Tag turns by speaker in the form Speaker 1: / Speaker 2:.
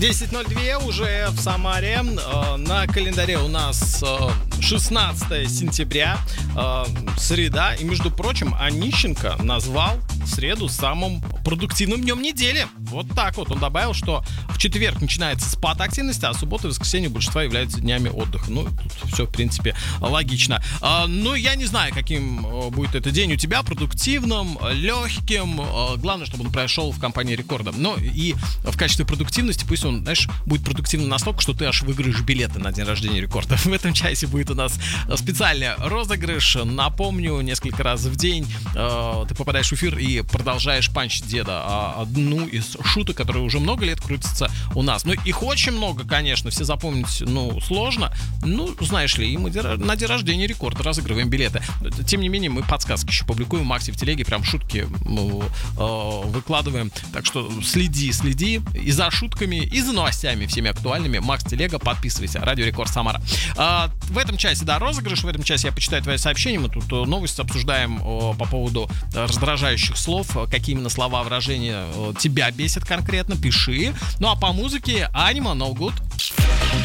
Speaker 1: 10:02 уже в Самаре. На календаре у нас 16 сентября, среда. И, между прочим, Онищенко назвал среду самым продуктивным днем недели. Вот так вот. Он добавил, что в четверг начинается спад активности, а суббота и воскресенье у большинства являются днями отдыха. Ну, тут все, в принципе, логично. Ну, я не знаю, каким будет этот день у тебя. Продуктивным, легким. Главное, чтобы он прошел в компании рекорда. Ну, и в качестве продуктивности пусть он, знаешь, будет продуктивным настолько, что ты аж выиграешь билеты на день рождения рекорда. В этом часе будет у нас специальный розыгрыш. Напомню, несколько раз в день ты попадаешь в эфир и продолжаешь панчить деда. Одну из шуток, которые уже много лет крутятся у нас. Ну, их очень много, конечно, все запомнить, сложно. Ну, знаешь ли, и мы на день рождения рекорда разыгрываем билеты. Тем не менее, мы подсказки еще публикуем в Максе в телеге, прям шутки выкладываем. Так что следи и за шутками, и за новостями всеми актуальными. Макс Телега, подписывайся. Радио Рекорд Самара. В этом часе, розыгрыш. В этом часе я почитаю твои сообщения. Мы тут новости обсуждаем по поводу раздражающих слов. Какие именно слова, выражения тебя бесят конкретно. Пиши. Ну а по музыке Анима No Good.